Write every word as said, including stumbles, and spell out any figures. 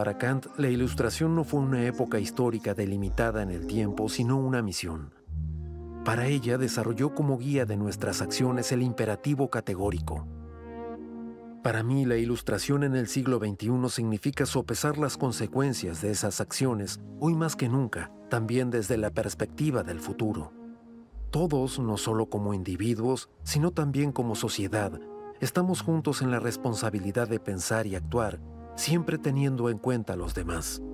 Para Kant, la Ilustración no fue una época histórica delimitada en el tiempo, sino una misión. Para ella desarrolló como guía de nuestras acciones el imperativo categórico. Para mí, la Ilustración en el siglo veintiuno significa sopesar las consecuencias de esas acciones, hoy más que nunca, también desde la perspectiva del futuro. Todos, no solo como individuos, sino también como sociedad, estamos juntos en la responsabilidad de pensar y actuar, siempre teniendo en cuenta a los demás.